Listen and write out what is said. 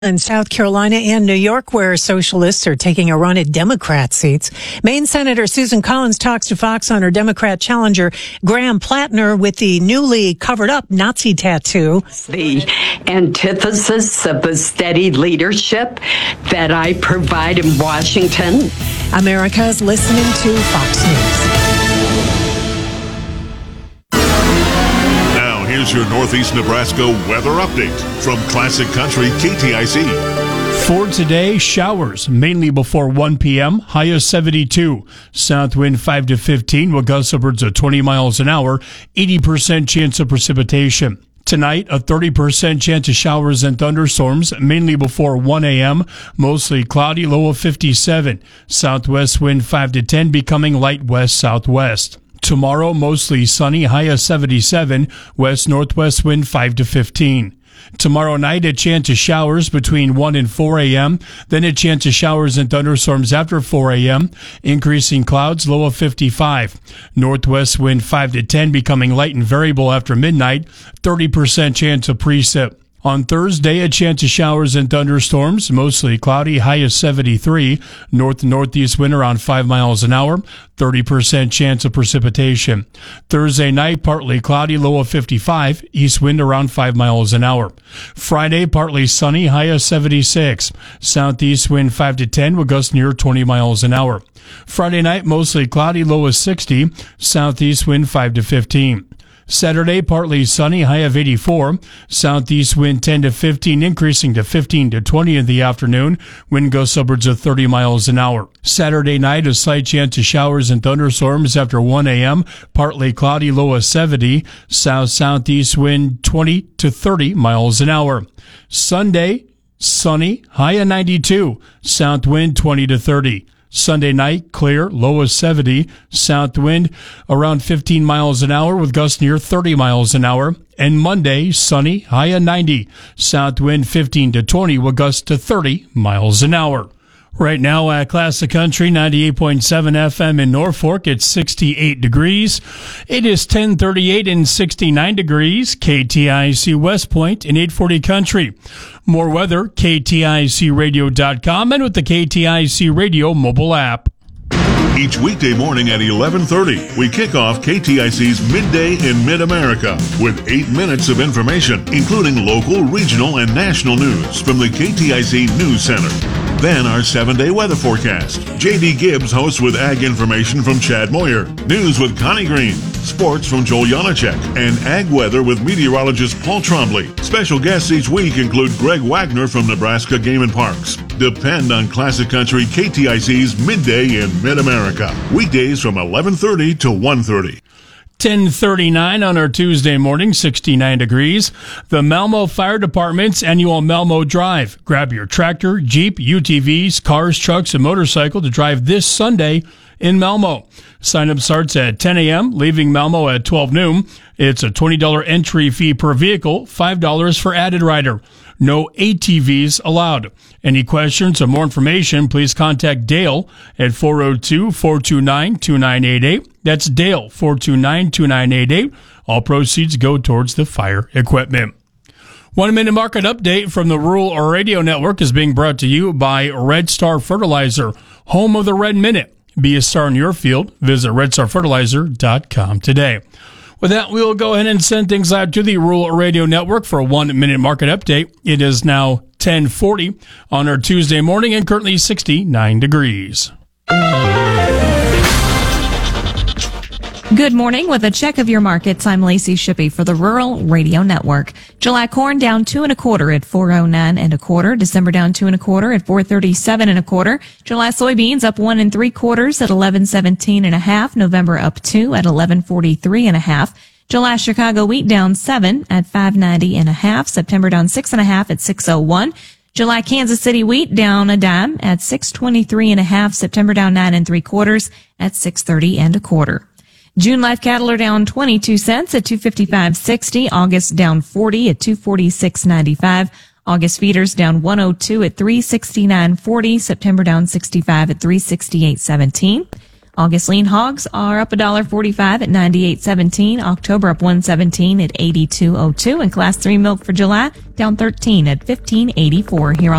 In South Carolina and New York, where socialists are taking a run at Democrat seats. Maine Senator Susan Collins talks to Fox on her Democrat challenger, Graham Plattner, with the newly covered-up Nazi tattoo. The antithesis of the steady leadership that I provide in Washington. America's listening to Fox News. Here's your Northeast Nebraska weather update from Classic Country KTIC. For today, showers, mainly before 1 p.m., high of 72. South wind 5 to 15 with gusts upwards of 20 miles an hour, 80% chance of precipitation. Tonight, a 30% chance of showers and thunderstorms, mainly before 1 a.m., mostly cloudy, low of 57. Southwest wind 5 to 10, becoming light west-southwest. Tomorrow, mostly sunny, high of 77, west-northwest wind 5 to 15. Tomorrow night, a chance of showers between 1 and 4 a.m., then a chance of showers and thunderstorms after 4 a.m., increasing clouds, low of 55. Northwest wind 5 to 10, becoming light and variable after midnight, 30% chance of precip. On Thursday, a chance of showers and thunderstorms, mostly cloudy, high of 73, north-northeast wind around 5 miles an hour, 30% chance of precipitation. Thursday night, partly cloudy, low of 55, east wind around 5 miles an hour. Friday, partly sunny, high of 76, southeast wind 5 to 10 with gusts near 20 miles an hour. Friday night, mostly cloudy, low of 60, southeast wind 5 to 15. Saturday, partly sunny, high of 84. Southeast wind 10 to 15, increasing to 15 to 20 in the afternoon. Wind gusts upwards of 30 miles an hour. Saturday night, a slight chance of showers and thunderstorms after 1 a.m. Partly cloudy, low of 70. South-southeast wind 20 to 30 miles an hour. Sunday, sunny, high of 92. South wind 20 to 30. Sunday night, clear, low of 70, south wind around 15 miles an hour with gusts near 30 miles an hour. And Monday, sunny, high of 90, south wind 15 to 20 with gusts to 30 miles an hour. Right now at Classic Country 98.7 FM in Norfolk, it's 68 degrees. It is 10:38 and 69 degrees. KTIC West Point in 840 Country. More weather, KTICradio.com and with the KTIC Radio mobile app. Each weekday morning at 11:30, we kick off KTIC's Midday in Mid-America with 8 minutes of information, including local, regional, and national news from the KTIC News Center. Then our 7-day weather forecast. J.D. Gibbs hosts with ag information from Chad Moyer, news with Connie Green, sports from Joel Janacek, and ag weather with meteorologist Paul Trombley. Special guests each week include Greg Wagner from Nebraska Game and Parks. Depend on Classic Country KTIC's Midday in Mid-America. Weekdays from 11:30 to 1:30. 10:39 on our Tuesday morning, 69 degrees. The Malmo Fire Department's annual Malmo Drive. Grab your tractor, Jeep, UTVs, cars, trucks, and motorcycle to drive this Sunday in Malmo. Sign-up starts at 10 a.m., leaving Malmo at 12 noon. It's a $20 entry fee per vehicle, $5 for added rider. No ATVs allowed. Any questions or more information, please contact Dale at 402-429-2988. That's Dale, 429-2988. All proceeds go towards the fire equipment. 1 minute market update from the Rural Radio Network is being brought to you by Red Star Fertilizer, home of the Red Minute. Be a star in your field. Visit redstarfertilizer.com today. With that, we will go ahead and send things out to the Rural Radio Network for a 1 minute market update. It is now 10:40 on our Tuesday morning and currently 69 degrees. Good morning. With a check of your markets, I'm Lacey Shippey for the Rural Radio Network. July corn down 2 1/4 at 409 1/4. December down 2 1/4 at 437 1/4. July soybeans up 1 3/4 at 1117 1/2. November up 2 at 1143 1/2. July Chicago wheat down 7 at 590 1/2. September down 6 1/2 at 601. July Kansas City wheat down a dime at 623 1/2. September down 9 3/4 at 630 1/4. June live cattle are down 22 cents at 255.60. August down 40 at 246.95. August feeders down 102 at 369.40. September down 65 at 368.17. August lean hogs are up $1.45 at $98.17. October up $1.17 at $82.02. And Class 3 milk for July down 13 at $15.84 here on